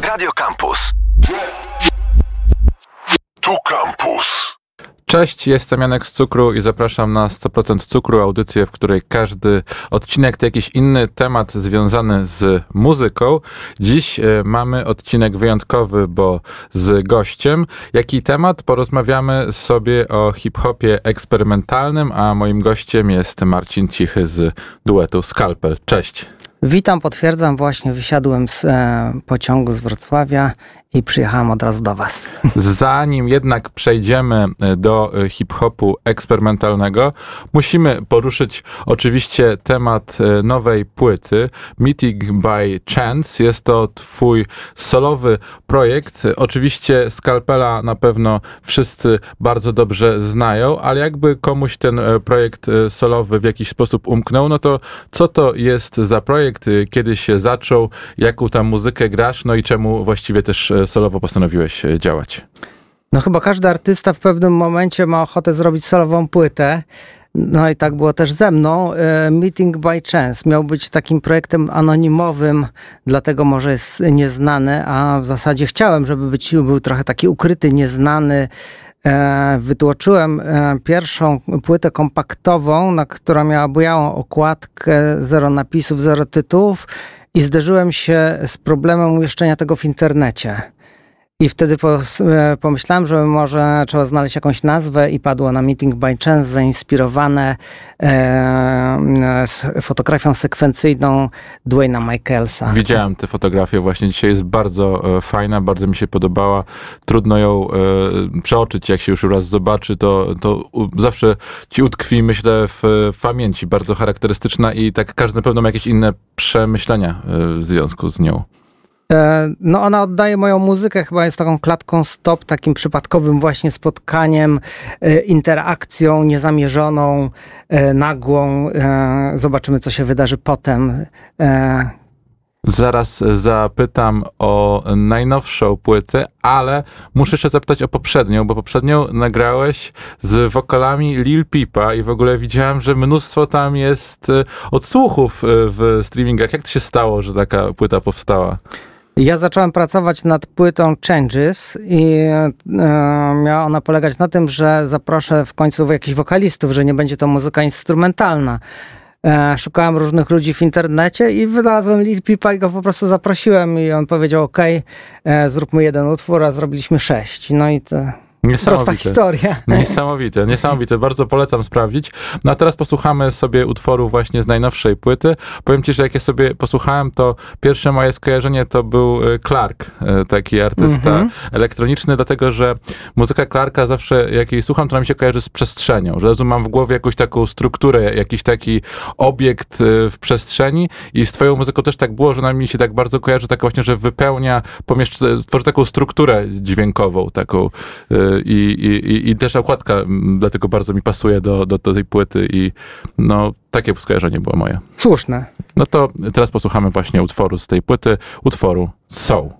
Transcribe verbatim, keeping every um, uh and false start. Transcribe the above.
Radio Campus. Tu Campus. Cześć, jestem Janek z Cukru i zapraszam na sto procent Cukru, audycję, w której każdy odcinek to jakiś inny temat związany z muzyką. Dziś y, mamy odcinek wyjątkowy, bo z gościem. Jaki temat? Porozmawiamy sobie o hip-hopie eksperymentalnym, a moim gościem jest Marcin Cichy z duetu Skalpel. Cześć. Witam, potwierdzam, właśnie wysiadłem z e, pociągu z Wrocławia i przyjechałem od razu do was. Zanim jednak przejdziemy do hip-hopu eksperymentalnego, musimy poruszyć oczywiście temat nowej płyty Meeting by Chance. Jest to twój solowy projekt. Oczywiście Skalpela na pewno wszyscy bardzo dobrze znają, ale jakby komuś ten projekt solowy w jakiś sposób umknął, no to co to jest za projekt, kiedy się zaczął, jaką tam muzykę grasz, no i czemu właściwie też solowo postanowiłeś działać? No chyba każdy artysta w pewnym momencie ma ochotę zrobić solową płytę. No i tak było też ze mną. Meeting by Chance miał być takim projektem anonimowym, dlatego może jest nieznany, a w zasadzie chciałem, żeby być, był trochę taki ukryty, nieznany. Wytłoczyłem pierwszą płytę kompaktową, na która miała bujałą okładkę, zero napisów, zero tytułów i zderzyłem się z problemem umieszczenia tego w internecie. I wtedy pomyślałem, że może trzeba znaleźć jakąś nazwę i padło na Meeting by Chance, zainspirowane e, fotografią sekwencyjną Dwayna Michaelsa. Widziałem tę fotografię właśnie dzisiaj, jest bardzo e, fajna, bardzo mi się podobała. Trudno ją e, przeoczyć, jak się już raz zobaczy, to, to u, zawsze ci utkwi, myślę, w, w pamięci, bardzo charakterystyczna i tak każdy na pewno ma jakieś inne przemyślenia e, w związku z nią. No ona oddaje moją muzykę, chyba jest taką klatką stop, takim przypadkowym właśnie spotkaniem, interakcją niezamierzoną, nagłą. Zobaczymy, co się wydarzy potem. Zaraz zapytam o najnowszą płytę, ale muszę jeszcze zapytać o poprzednią, bo poprzednią nagrałeś z wokalami Lil Peepa i w ogóle widziałem, że mnóstwo tam jest odsłuchów w streamingach. Jak to się stało, że taka płyta powstała? Ja zacząłem pracować nad płytą Changes i e, miała ona polegać na tym, że zaproszę w końcu jakichś wokalistów, że nie będzie to muzyka instrumentalna. E, szukałem różnych ludzi w internecie i wynalazłem Lil Peepa i go po prostu zaprosiłem i on powiedział ok, e, zróbmy jeden utwór, a zrobiliśmy sześć. No i to... Prosta historia. Niesamowite, niesamowite. Bardzo polecam sprawdzić. No a teraz posłuchamy sobie utworu właśnie z najnowszej płyty. Powiem ci, że jak ja sobie posłuchałem, to pierwsze moje skojarzenie to był Clark, taki artysta mm-hmm. elektroniczny, dlatego że muzyka Clarka zawsze, jak jej słucham, to nam się kojarzy z przestrzenią. Że razu mam w głowie jakąś taką strukturę, jakiś taki obiekt w przestrzeni i z twoją muzyką też tak było, że ona mi się tak bardzo kojarzy, tak właśnie, że wypełnia, pomieszcza, tworzy taką strukturę dźwiękową, taką I, i, i też okładka dlatego bardzo mi pasuje do, do, do tej płyty i no takie skojarzenie było moje. Słuszne. No to teraz posłuchamy właśnie utworu z tej płyty, utworu So.